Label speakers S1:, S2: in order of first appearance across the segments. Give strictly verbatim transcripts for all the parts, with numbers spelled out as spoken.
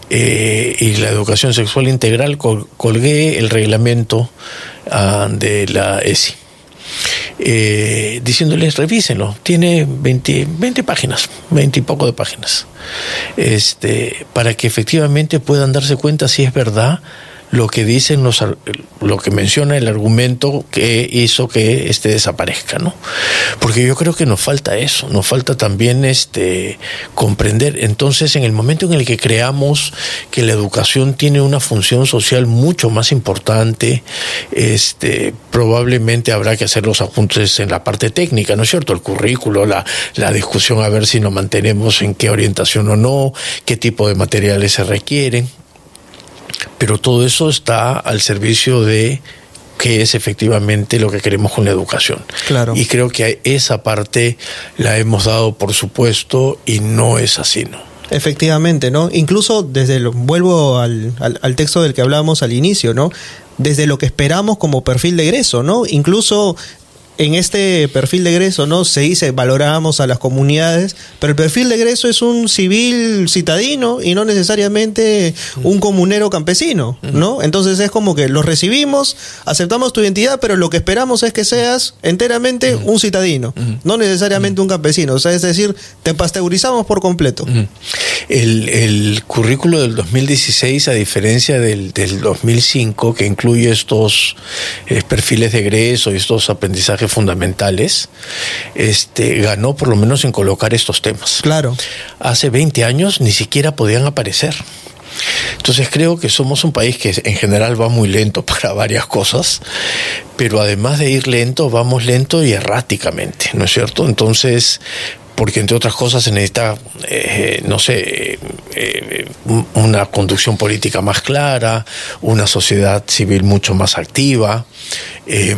S1: eh, y la educación sexual integral, col- colgué el reglamento uh, de la E S I. Eh, diciéndoles revísenlo, tiene veinte, veinte páginas, veinte y poco de páginas, este, para que efectivamente puedan darse cuenta si es verdad lo que dicen los, lo que menciona el argumento que hizo que este desaparezca, ¿no? Porque yo creo que nos falta eso, nos falta también este comprender. Entonces, en el momento en el que creamos que la educación tiene una función social mucho más importante, este probablemente habrá que hacer los ajustes en la parte técnica, ¿no es cierto? El currículo, la, la discusión a ver si nos mantenemos en qué orientación o no, qué tipo de materiales se requieren. Pero todo eso está al servicio de qué es efectivamente lo que queremos con la educación.
S2: Claro.
S1: Y creo que esa parte la hemos dado por supuesto y no es así, ¿no?
S2: Efectivamente, ¿no? Incluso desde lo, vuelvo al, al, al texto del que hablábamos al inicio, ¿no? Desde lo que esperamos como perfil de egreso, ¿no? Incluso en este perfil de egreso, ¿no? Se dice, valoramos a las comunidades, pero el perfil de egreso es un civil citadino y no necesariamente un comunero campesino, ¿no? Entonces es como que los recibimos, aceptamos tu identidad, pero lo que esperamos es que seas enteramente un citadino, no necesariamente un campesino. O sea, es decir, te pasteurizamos por completo.
S1: El, el currículo del dos mil dieciséis, a diferencia del, del dos mil cinco, que incluye estos eh, perfiles de egreso y estos aprendizajes fundamentales, este, ganó por lo menos en colocar estos temas.
S2: Claro.
S1: Hace veinte años ni siquiera podían aparecer. Entonces creo que somos un país que en general va muy lento para varias cosas, pero además de ir lento, vamos lento y erráticamente, ¿no es cierto? Entonces, porque entre otras cosas se necesita, eh, no sé, eh, una conducción política más clara, una sociedad civil mucho más activa, eh,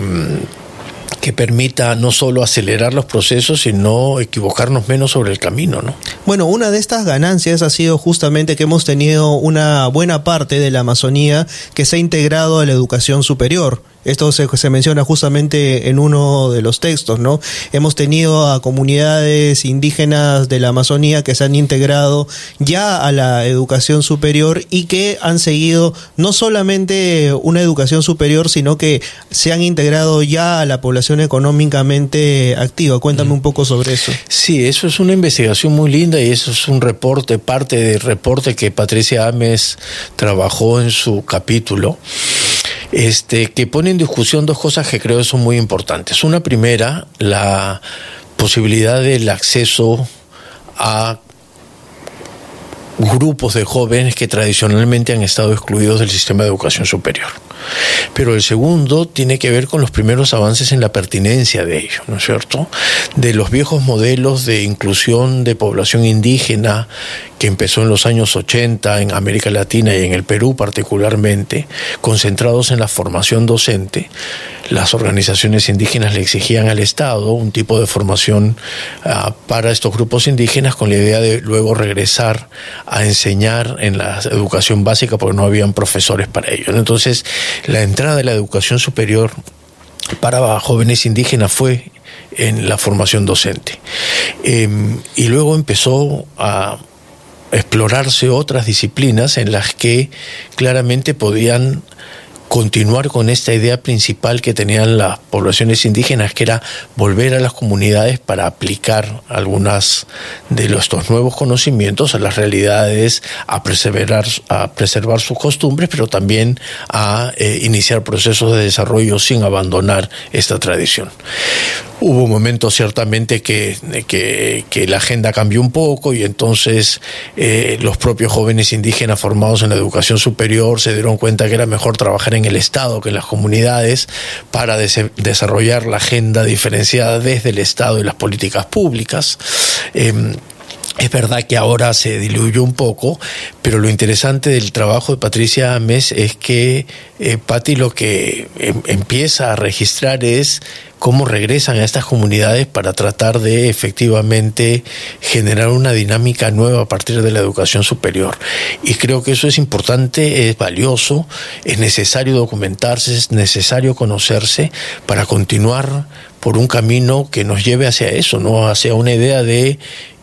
S1: que permita no solo acelerar los procesos, sino equivocarnos menos sobre el camino, ¿no?
S2: Bueno, una de estas ganancias ha sido justamente que hemos tenido una buena parte de la Amazonía que se ha integrado a la educación superior. Esto se, se menciona justamente en uno de los textos, ¿no? Hemos tenido a comunidades indígenas de la Amazonía que se han integrado ya a la educación superior y que han seguido no solamente una educación superior, sino que se han integrado ya a la población económicamente activa. Cuéntame un poco sobre eso.
S1: Sí, eso es una investigación muy linda y eso es un reporte, parte del reporte que Patricia Ames trabajó en su capítulo. Este, que pone en discusión dos cosas que creo son muy importantes. Una primera, la posibilidad del acceso a grupos de jóvenes que tradicionalmente han estado excluidos del sistema de educación superior. Pero el segundo tiene que ver con los primeros avances en la pertinencia de ello, ¿no es cierto? De los viejos modelos de inclusión de población indígena que empezó en los años ochenta en América Latina y en el Perú particularmente, concentrados en la formación docente. Las organizaciones indígenas le exigían al Estado un tipo de formación uh, para estos grupos indígenas con la idea de luego regresar a enseñar en la educación básica porque no habían profesores para ello, ¿no? Entonces, la entrada de la educación superior para jóvenes indígenas fue en la formación docente. Eh, y luego empezó a explorarse otras disciplinas en las que claramente podían continuar con esta idea principal que tenían las poblaciones indígenas, que era volver a las comunidades para aplicar algunas de los, estos nuevos conocimientos a las realidades, a preservar, a preservar sus costumbres, pero también a eh, iniciar procesos de desarrollo sin abandonar esta tradición. Hubo momentos ciertamente que, que, que la agenda cambió un poco y entonces eh, los propios jóvenes indígenas formados en la educación superior se dieron cuenta que era mejor trabajar en el Estado que en las comunidades para des- desarrollar la agenda diferenciada desde el Estado y las políticas públicas. Eh, Es verdad que ahora se diluyó un poco, pero lo interesante del trabajo de Patricia Ames es que eh, Patti lo que eh, empieza a registrar es cómo regresan a estas comunidades para tratar de efectivamente generar una dinámica nueva a partir de la educación superior. Y creo que eso es importante, es valioso, es necesario documentarse, es necesario conocerse para continuar por un camino que nos lleve hacia eso, ¿no? Hacia una idea de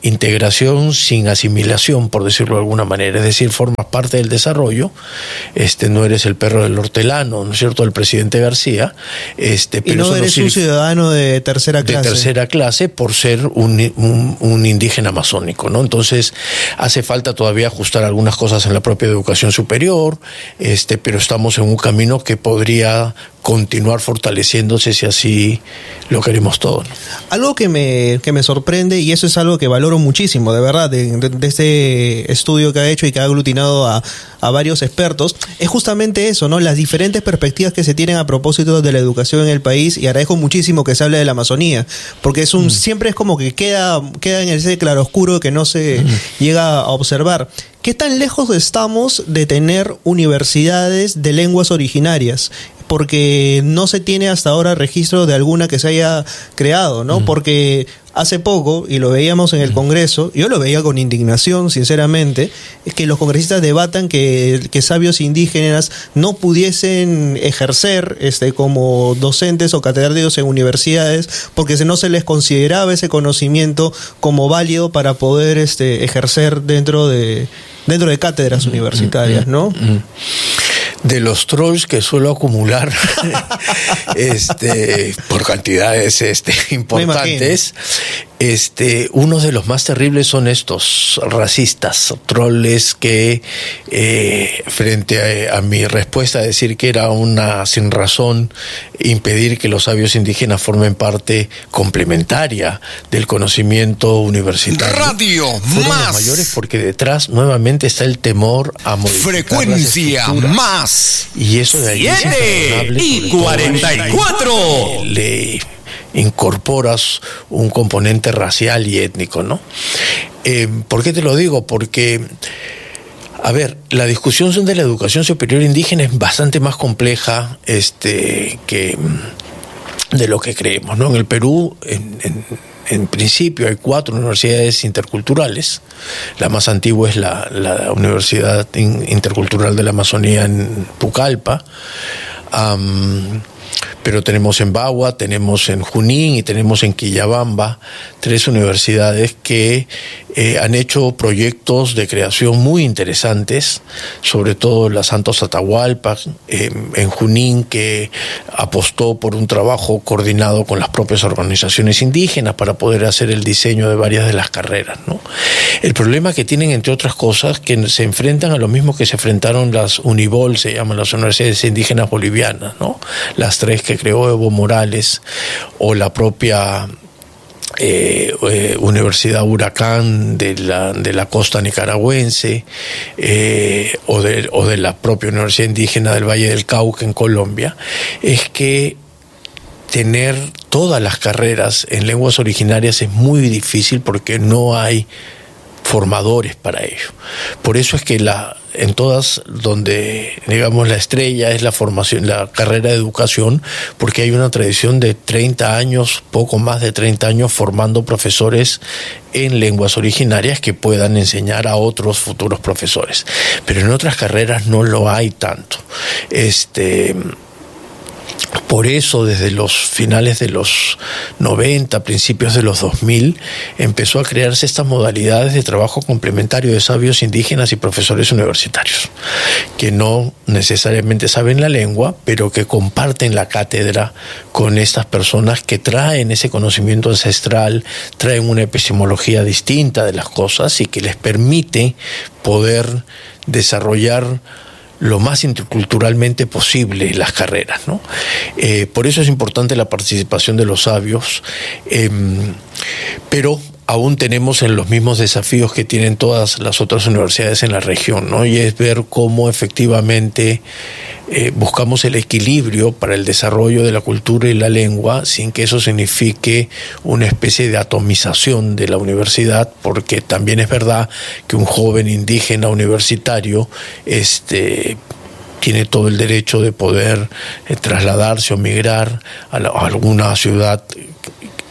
S1: integración sin asimilación, por decirlo de alguna manera, es decir, formas parte del desarrollo, este, no eres el perro del hortelano, ¿no es cierto?, del presidente García, este, pero
S2: y no eres no un ciudadano de tercera clase.
S1: De tercera clase por ser un, un, un indígena amazónico, ¿no? Entonces, hace falta todavía ajustar algunas cosas en la propia educación superior, este, pero estamos en un camino que podría continuar fortaleciéndose si así lo queremos todo, ¿no?
S2: Algo que me, que me sorprende, y eso es algo que valoro muchísimo, de verdad, de, de, de este estudio que ha hecho y que ha aglutinado a, a varios expertos, es justamente eso, ¿no? Las diferentes perspectivas que se tienen a propósito de la educación en el país, y agradezco muchísimo que se hable de la Amazonía, porque es un mm. siempre es como que queda, queda en ese claroscuro que no se mm. llega a observar. ¿Qué tan lejos estamos de tener universidades de lenguas originarias? Porque no se tiene hasta ahora registro de alguna que se haya creado, ¿no? Mm. Porque hace poco, y lo veíamos en el Congreso, yo lo veía con indignación, sinceramente, es que los congresistas debatan que, que sabios indígenas no pudiesen ejercer este, como docentes o catedráticos en universidades porque no se les consideraba ese conocimiento como válido para poder este, ejercer dentro de, dentro de cátedras mm. universitarias, ¿no?
S1: Mm. De los trolls que suelo acumular este, por cantidades este, importantes, este, uno de los más terribles son estos racistas, trolls que eh, frente a, a mi respuesta a decir que era una sin razón impedir que los sabios indígenas formen parte complementaria del conocimiento universitario.
S3: Radio
S1: fueron
S3: más.
S1: Los mayores porque detrás nuevamente está el temor a modificar
S3: frecuencia más.
S1: Y eso de ahí
S3: siete y cuarenta y cuatro.
S1: Le incorporas un componente racial y étnico, ¿no? Eh, ¿Por qué te lo digo? Porque, a ver, la discusión de la educación superior indígena es bastante más compleja este, que de lo que creemos, ¿no? En el Perú, en, en En principio hay cuatro universidades interculturales. La más antigua es la, la Universidad Intercultural de la Amazonía en Pucallpa. Um, pero tenemos en Bagua, tenemos en Junín y tenemos en Quillabamba tres universidades que eh, han hecho proyectos de creación muy interesantes, sobre todo la Santos Atahualpa eh, en Junín, que apostó por un trabajo coordinado con las propias organizaciones indígenas para poder hacer el diseño de varias de las carreras, ¿no? El problema que tienen, entre otras cosas, que se enfrentan a lo mismo que se enfrentaron las UNIBOL, se llaman las universidades indígenas bolivianas, ¿no? Las tres que creó Evo Morales, o la propia eh, eh, Universidad Huracán de la, de la costa nicaragüense, eh, o, de, o de la propia Universidad Indígena del Valle del Cauca en Colombia, es que tener todas las carreras en lenguas originarias es muy difícil porque no hay formadores para ello. Por eso es que la en todas donde, digamos, la estrella es la formación, la carrera de educación, porque hay una tradición de treinta años, poco más de treinta años, formando profesores en lenguas originarias que puedan enseñar a otros futuros profesores. Pero en otras carreras no lo hay tanto. Este... Por eso, desde los finales de los noventa, principios de los dos mil, empezó a crearse estas modalidades de trabajo complementario de sabios indígenas y profesores universitarios, que no necesariamente saben la lengua, pero que comparten la cátedra con estas personas que traen ese conocimiento ancestral, traen una epistemología distinta de las cosas y que les permite poder desarrollar lo más interculturalmente posible las carreras, ¿no? Eh, por eso es importante la participación de los sabios, eh, pero aún tenemos en los mismos desafíos que tienen todas las otras universidades en la región, ¿no? Y es ver cómo efectivamente eh, buscamos el equilibrio para el desarrollo de la cultura y la lengua sin que eso signifique una especie de atomización de la universidad, porque también es verdad que un joven indígena universitario este tiene todo el derecho de poder eh, trasladarse o migrar a, la, a alguna ciudad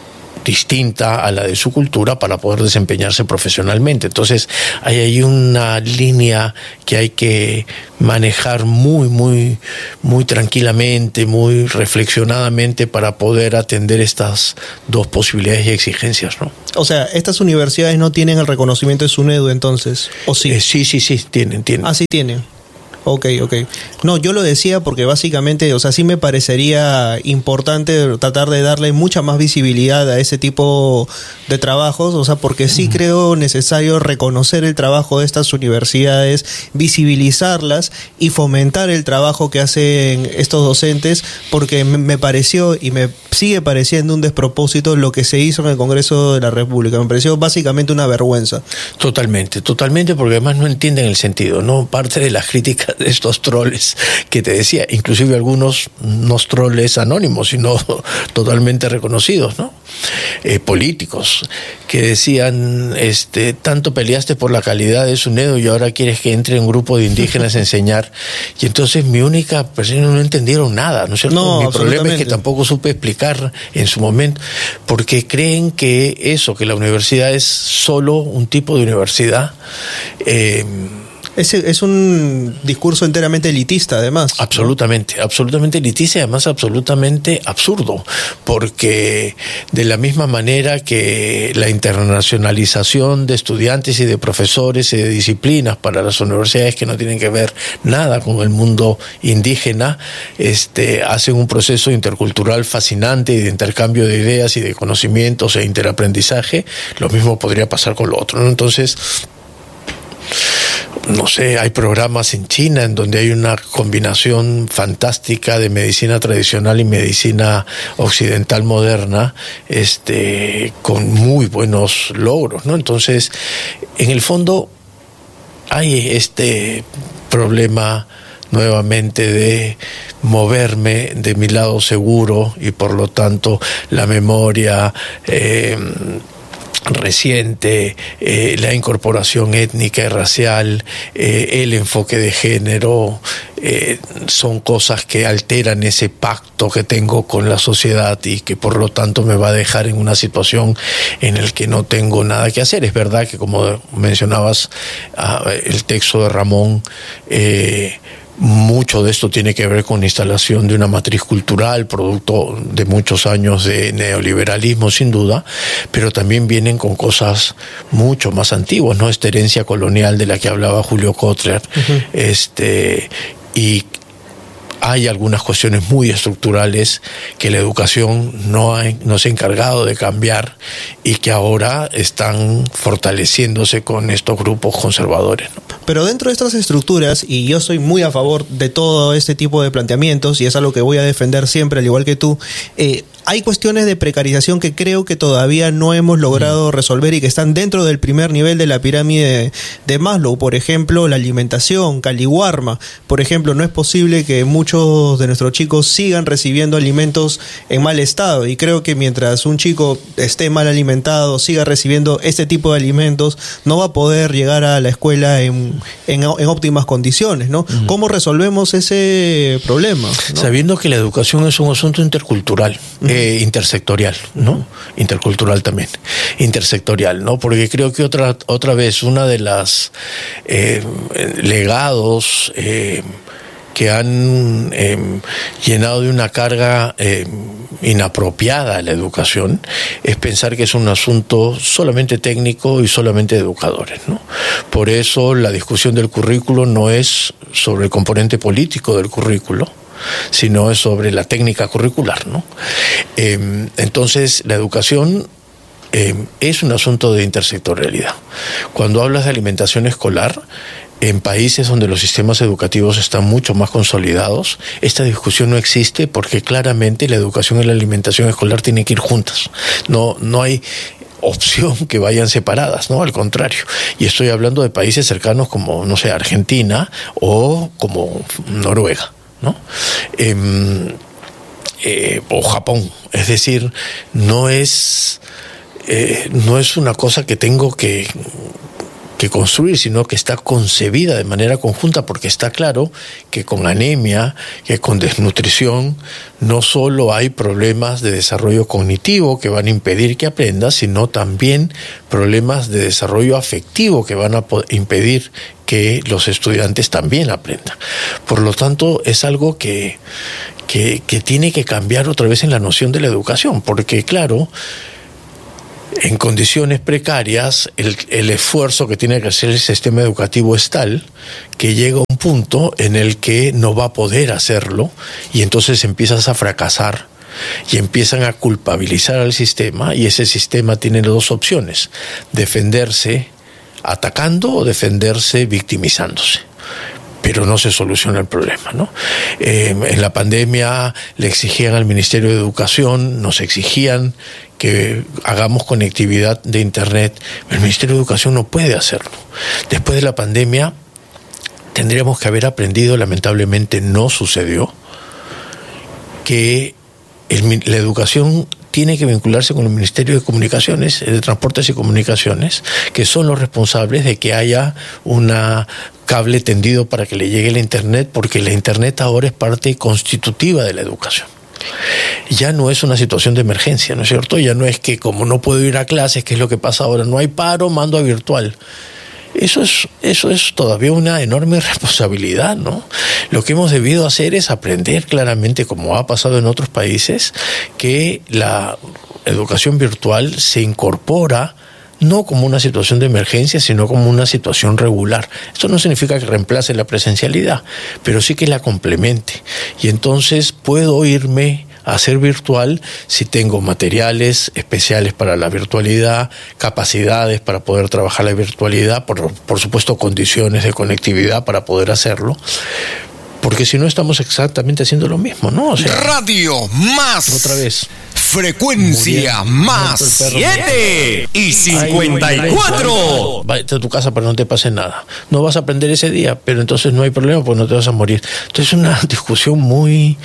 S1: distinta a la de su cultura para poder desempeñarse profesionalmente. Entonces hay ahí una línea que hay que manejar muy, muy, muy tranquilamente, muy reflexionadamente para poder atender estas dos posibilidades y exigencias, ¿no?
S2: O sea, estas universidades no tienen el reconocimiento de SUNEDU entonces, ¿o sí?
S1: Eh, sí, sí, sí, tienen, tienen.
S2: Ah, sí tienen. Ok, ok. No, yo lo decía porque básicamente, o sea, sí me parecería importante tratar de darle mucha más visibilidad a ese tipo de trabajos, o sea, porque sí creo necesario reconocer el trabajo de estas universidades, visibilizarlas y fomentar el trabajo que hacen estos docentes, porque me pareció y me sigue pareciendo un despropósito lo que se hizo en el Congreso de la República. Me pareció básicamente una vergüenza.
S1: Totalmente, totalmente, porque además no entienden el sentido, ¿no? Parte de las críticas de estos troles que te decía, inclusive algunos no troles anónimos, sino totalmente reconocidos, ¿no? Eh, políticos, que decían, este, tanto peleaste por la calidad de SUNEDU y ahora quieres que entre un grupo de indígenas a enseñar. Y entonces mi única persona no entendieron nada, ¿no es cierto?
S2: No,
S1: mi problema es que tampoco supe explicar en su momento, porque creen que eso, que la universidad es solo un tipo de universidad, eh,
S2: Es, es un discurso enteramente elitista, además.
S1: Absolutamente, ¿no? absolutamente elitista y además absolutamente absurdo, porque de la misma manera que la internacionalización de estudiantes y de profesores y de disciplinas para las universidades que no tienen que ver nada con el mundo indígena, este, hacen un proceso intercultural fascinante y de intercambio de ideas y de conocimientos e interaprendizaje, lo mismo podría pasar con lo otro, ¿no? Entonces, no sé, hay programas en China en donde hay una combinación fantástica de medicina tradicional y medicina occidental moderna, este, con muy buenos logros, ¿no? Entonces, en el fondo, hay este problema nuevamente de moverme de mi lado seguro y por lo tanto la memoria eh, reciente, eh, la incorporación étnica y racial, eh, el enfoque de género, eh, son cosas que alteran ese pacto que tengo con la sociedad y que por lo tanto me va a dejar en una situación en la que no tengo nada que hacer. Es verdad que, como mencionabas, ah, el texto de Ramón, eh, mucho de esto tiene que ver con la instalación de una matriz cultural, producto de muchos años de neoliberalismo, sin duda, pero también vienen con cosas mucho más antiguas, ¿no? Esta herencia colonial de la que hablaba Julio Kotler, uh-huh. este, y hay algunas cuestiones muy estructurales que la educación no, ha, no se ha encargado de cambiar y que ahora están fortaleciéndose con estos grupos conservadores, ¿no?
S2: Pero dentro de estas estructuras, y yo soy muy a favor de todo este tipo de planteamientos, y es algo que voy a defender siempre, al igual que tú, eh, hay cuestiones de precarización que creo que todavía no hemos logrado resolver y que están dentro del primer nivel de la pirámide de Maslow. Por ejemplo, la alimentación, Caliwarma. Por ejemplo, no es posible que muchos de nuestros chicos sigan recibiendo alimentos en mal estado, y creo que mientras un chico esté mal alimentado, siga recibiendo este tipo de alimentos, no va a poder llegar a la escuela en, en, en óptimas condiciones, ¿no? Uh-huh. ¿Cómo resolvemos ese problema, ¿no?
S1: Sabiendo que la educación es un asunto intercultural, uh-huh. eh, intersectorial, ¿no? Uh-huh. Intercultural también, intersectorial, ¿no? Porque creo que otra, otra vez, una de las eh, legados eh, que han eh, llenado de una carga eh, inapropiada a la educación es pensar que es un asunto solamente técnico y solamente de educadores, ¿no? Por eso la discusión del currículo no es sobre el componente político del currículo, sino es sobre la técnica curricular, ¿no? Eh, entonces, la educación eh, es un asunto de intersectorialidad. Cuando hablas de alimentación escolar, en países donde los sistemas educativos están mucho más consolidados, esta discusión no existe, porque claramente la educación y la alimentación escolar tienen que ir juntas. No, no hay opción que vayan separadas, ¿no? Al contrario. Y estoy hablando de países cercanos como, no sé, Argentina o como Noruega, ¿no? Eh, eh, o Japón. Es decir, no es, eh, no es una cosa que tengo que que construir, sino que está concebida de manera conjunta, porque está claro que con anemia, que con desnutrición, no solo hay problemas de desarrollo cognitivo que van a impedir que aprenda, sino también problemas de desarrollo afectivo que van a impedir que los estudiantes también aprendan. Por lo tanto, es algo que, que, que tiene que cambiar otra vez en la noción de la educación, porque claro, en condiciones precarias, el, el esfuerzo que tiene que hacer el sistema educativo es tal que llega un punto en el que no va a poder hacerlo y entonces empiezas a fracasar y empiezan a culpabilizar al sistema, y ese sistema tiene dos opciones: defenderse atacando o defenderse victimizándose. Pero no se soluciona el problema, ¿no? Eh, en la pandemia le exigían al Ministerio de Educación, nos exigían que hagamos conectividad de Internet. El Ministerio de Educación no puede hacerlo. Después de la pandemia tendríamos que haber aprendido, lamentablemente no sucedió, que el, la educación tiene que vincularse con el Ministerio de Comunicaciones, de Transportes y Comunicaciones, que son los responsables de que haya una cable tendido para que le llegue la Internet, porque la Internet ahora es parte constitutiva de la educación. Ya no es una situación de emergencia, ¿no es cierto? Ya no es que como no puedo ir a clases, que es lo que pasa ahora, no hay paro, mando a virtual. Eso es, eso es todavía una enorme responsabilidad, ¿no? Lo que hemos debido hacer es aprender claramente, como ha pasado en otros países, que la educación virtual se incorpora no como una situación de emergencia, sino como una situación regular. Esto no significa que reemplace la presencialidad, pero sí que la complemente. Y entonces puedo irme a hacer virtual si tengo materiales especiales para la virtualidad, capacidades para poder trabajar la virtualidad, por, por supuesto condiciones de conectividad para poder hacerlo. Porque si no estamos exactamente haciendo lo mismo, ¿no? O sea,
S3: Radio Más.
S1: Otra vez.
S3: Frecuencia Más siete y cincuenta y cuatro.
S1: Vete a tu casa para que no te pase nada. No vas a aprender ese día, pero entonces no hay problema porque no te vas a morir. Entonces es una discusión muy,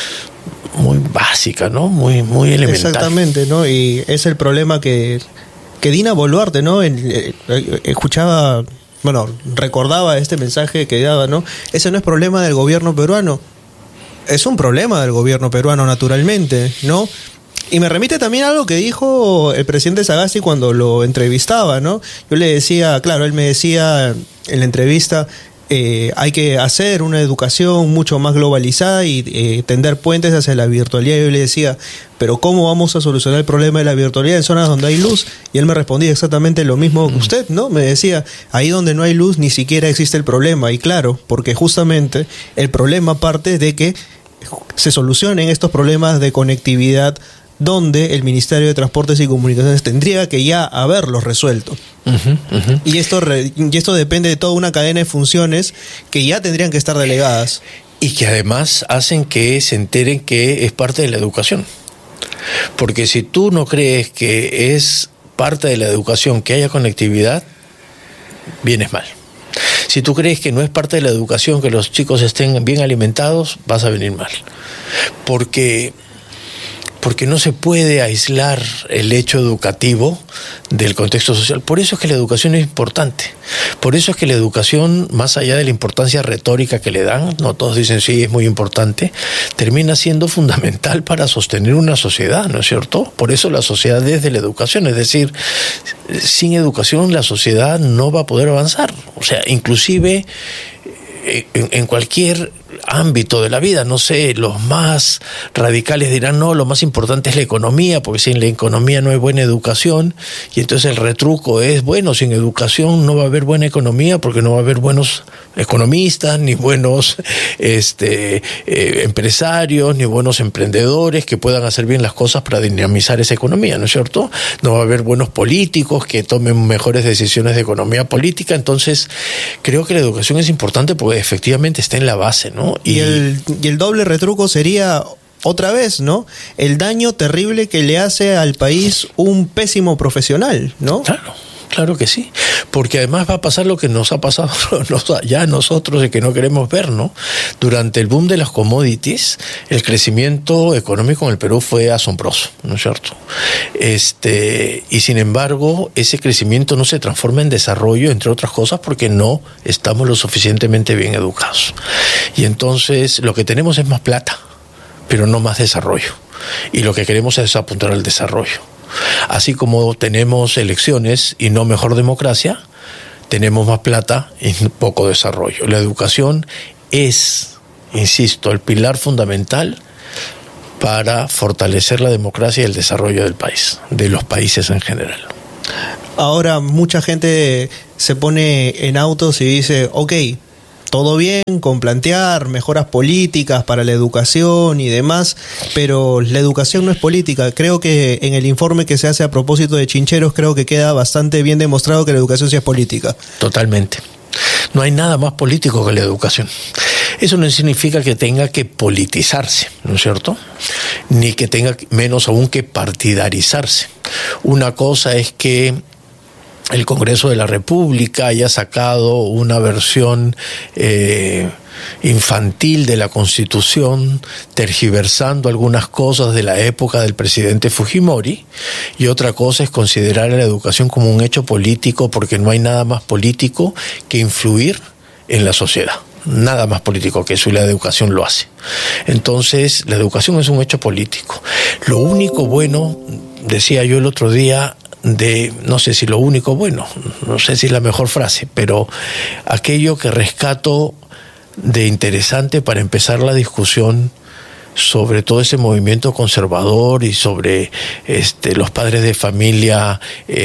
S1: muy básica, ¿no? Muy, muy elemental.
S2: Exactamente, ¿no? Y es el problema que, que Dina Boluarte, ¿no? En, eh, escuchaba, bueno, recordaba este mensaje que daba, ¿no? Ese no es problema del gobierno peruano. Es un problema del gobierno peruano, naturalmente, ¿no? Y me remite también a algo que dijo el presidente Sagasti cuando lo entrevistaba, ¿no? Yo le decía, claro, él me decía en la entrevista, eh, hay que hacer una educación mucho más globalizada y eh, tender puentes hacia la virtualidad. Yo le decía, pero ¿cómo vamos a solucionar el problema de la virtualidad en zonas donde hay luz? Y él me respondía exactamente lo mismo que usted, ¿no? Me decía, ahí donde no hay luz ni siquiera existe el problema. Y claro, porque justamente el problema parte de que se solucionen estos problemas de conectividad donde el Ministerio de Transportes y Comunicaciones tendría que ya haberlos resuelto. Uh-huh, uh-huh. Y esto re, y esto depende de toda una cadena de funciones que ya tendrían que estar delegadas.
S1: Y que además hacen que se enteren que es parte de la educación. Porque si tú no crees que es parte de la educación que haya conectividad, vienes mal. Si tú crees que no es parte de la educación que los chicos estén bien alimentados, vas a venir mal. Porque... porque no se puede aislar el hecho educativo del contexto social. Por eso es que la educación es importante. Por eso es que la educación, más allá de la importancia retórica que le dan, no todos dicen sí, es muy importante, termina siendo fundamental para sostener una sociedad, ¿no es cierto? Por eso la sociedad desde la educación, es decir, sin educación la sociedad no va a poder avanzar. O sea, inclusive en, en cualquier ámbito de la vida, no sé, los más radicales dirán no, lo más importante es la economía, porque sin la economía no hay buena educación, y entonces el retruco es, bueno, sin educación no va a haber buena economía porque no va a haber buenos economistas, ni buenos este, eh, empresarios, ni buenos emprendedores que puedan hacer bien las cosas para dinamizar esa economía, ¿no es cierto? No va a haber buenos políticos que tomen mejores decisiones de economía política. Entonces creo que la educación es importante porque efectivamente está en la base, ¿no?
S2: Y, y, el, y el doble retruco sería otra vez, ¿no? El daño terrible que le hace al país un pésimo profesional, ¿no?
S1: Claro, Claro que sí, porque además va a pasar lo que nos ha pasado ya a nosotros y que no queremos ver, ¿no? Durante el boom de las commodities, el crecimiento económico en el Perú fue asombroso, ¿no es cierto? Este, y sin embargo, ese crecimiento no se transforma en desarrollo, entre otras cosas, porque no estamos lo suficientemente bien educados. Y entonces lo que tenemos es más plata, pero no más desarrollo. Y lo que queremos es apuntar al desarrollo. Así como tenemos elecciones y no mejor democracia, tenemos más plata y poco desarrollo. La educación es, insisto, el pilar fundamental para fortalecer la democracia y el desarrollo del país, de los países en general.
S2: Ahora mucha gente se pone en autos y dice, ok, todo bien con plantear mejoras políticas para la educación y demás, pero la educación no es política. Creo que en el informe que se hace a propósito de Chincheros, creo que queda bastante bien demostrado que la educación sí es política.
S1: Totalmente. No hay nada más político que la educación. Eso no significa que tenga que politizarse, ¿no es cierto? Ni que tenga menos aún que partidarizarse. Una cosa es que el Congreso de la República haya sacado una versión eh, infantil de la Constitución, tergiversando algunas cosas de la época del presidente Fujimori, y otra cosa es considerar a la educación como un hecho político, porque no hay nada más político que influir en la sociedad. Nada más político que eso, y la educación lo hace. Entonces, la educación es un hecho político. Lo único bueno, decía yo el otro día, de, no sé si lo único bueno, no sé si es la mejor frase, pero aquello que rescato de interesante para empezar la discusión sobre todo ese movimiento conservador y sobre este, los padres de familia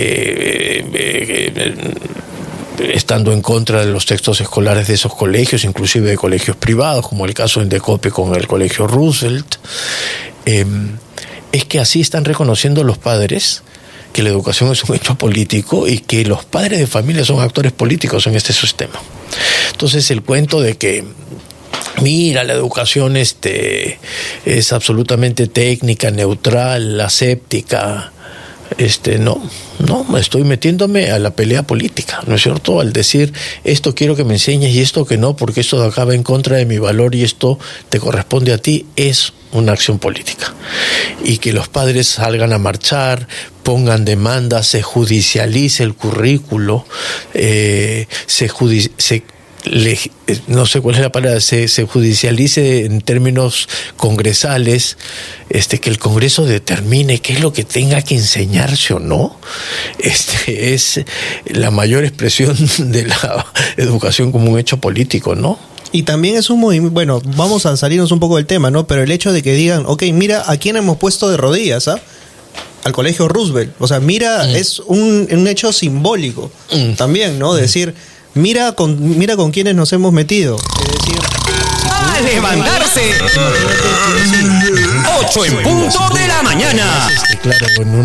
S1: eh, eh, eh, estando en contra de los textos escolares de esos colegios, inclusive de colegios privados, como el caso en Decope con el Colegio Roosevelt, eh, es que así están reconociendo los padres que la educación es un hecho político y que los padres de familia son actores políticos en este sistema. Entonces el cuento de que mira, la educación este, es absolutamente técnica, neutral, aséptica, este, no, no, estoy metiéndome a la pelea política, ¿no es cierto? Al decir, esto quiero que me enseñes y esto que no, porque esto de acá va en contra de mi valor y esto te corresponde a ti, es una acción política. Y que los padres salgan a marchar, pongan demandas, se judicialice el currículo, eh, se judici- se Le, no sé cuál es la palabra, se, se judicialice en términos congresales, este, que el Congreso determine qué es lo que tenga que enseñarse o no, este, es la mayor expresión de la educación como un hecho político, ¿no?
S2: Y también es un movimiento, bueno, vamos a salirnos un poco del tema, ¿no? Pero el hecho de que digan, ok, mira, ¿a quién hemos puesto de rodillas, ah? Al Colegio Roosevelt. O sea, mira, mm. es un, un hecho simbólico mm. también, ¿no? De decir, mira con, mira con quiénes nos hemos metido. Es decir,
S3: ¡a levantarse! ocho en punto de la mañana.
S1: Claro, bueno.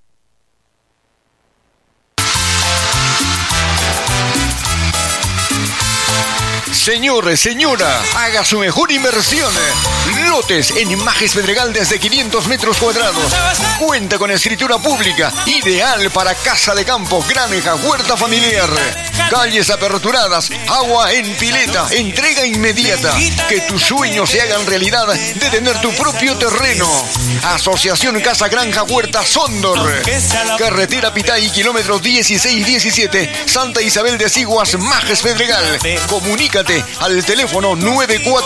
S4: Señor, señora, haga su mejor inversión. Lotes en Majes Pedregal desde quinientos metros cuadrados. Cuenta con escritura pública, ideal para casa de campo, granja, huerta familiar. Calles aperturadas, agua en pileta, entrega inmediata. Que tus sueños se hagan realidad de tener tu propio terreno. Asociación Casa Granja Huerta Sondor. Carretera Pitay, kilómetros dieciséis diecisiete, Santa Isabel de Siguas, Majes Pedregal. Comunícate al teléfono nueve cuatro